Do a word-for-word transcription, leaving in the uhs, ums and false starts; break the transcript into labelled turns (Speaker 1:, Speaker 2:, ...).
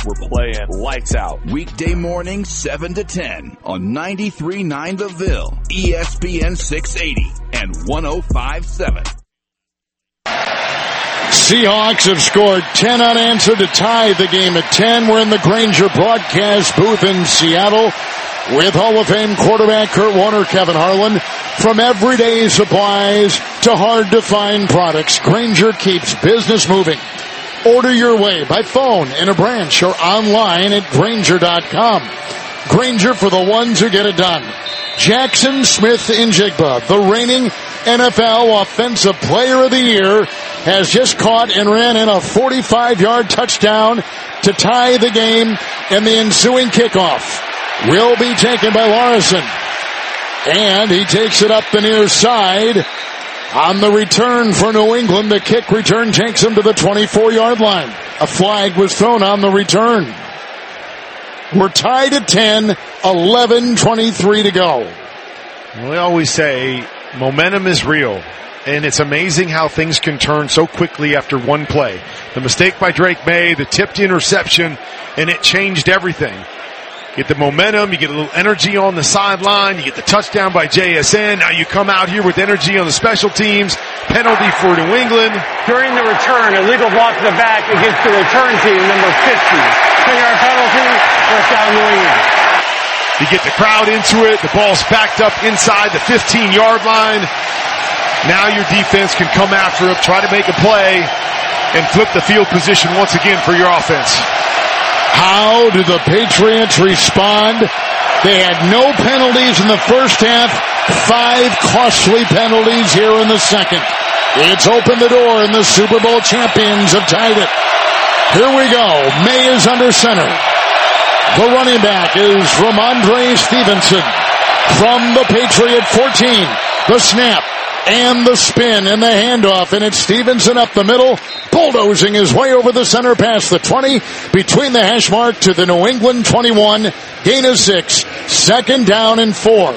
Speaker 1: We're playing lights out.
Speaker 2: Weekday morning, seven to ten on ninety-three point nine The Ville, E S P N six eighty, and one oh five point seven.
Speaker 3: Seahawks have scored ten unanswered to tie the game at ten. We're in the Grainger broadcast booth in Seattle with Hall of Fame quarterback Kurt Warner, Kevin Harlan. From everyday supplies to hard-to-find products, Grainger keeps business moving. Order your way by phone, in a branch, or online at Grainger dot com. Grainger, for the ones who get it done. Jackson Smith-Njigba, the reigning N F L Offensive Player of the Year, has just caught and ran in a forty-five-yard touchdown to tie the game, and the ensuing kickoff will be taken by Larson. And he takes it up the near side. On the return for New England, the kick return takes him to the twenty-four-yard line. A flag was thrown on the return. We're tied at ten, eleven twenty-three to go.
Speaker 4: We always say momentum is real, and it's amazing how things can turn so quickly after one play. The mistake by Drake May, the tipped interception, and it changed everything. Get the momentum, you get a little energy on the sideline, you get the touchdown by J S N, now you come out here with energy on the special teams, penalty for New England.
Speaker 5: During the return, illegal block to the back against the return team, number fifty. ten-yard penalty, first down New England.
Speaker 4: You get the crowd into it, the ball's backed up inside the fifteen-yard line. Now your defense can come after it, try to make a play, and flip the field position once again for your offense.
Speaker 3: How do the Patriots respond? They had no penalties in the first half, five costly penalties here in the second. It's opened the door, and the Super Bowl champions have tied it. Here we go. May is under center. The running back is Ramondre Stevenson from the Patriot fourteen. The snap and the spin and the handoff, and it's Stevenson up the middle, bulldozing his way over the center past the twenty, between the hash mark to the New England twenty-one, gain of six, second down and four.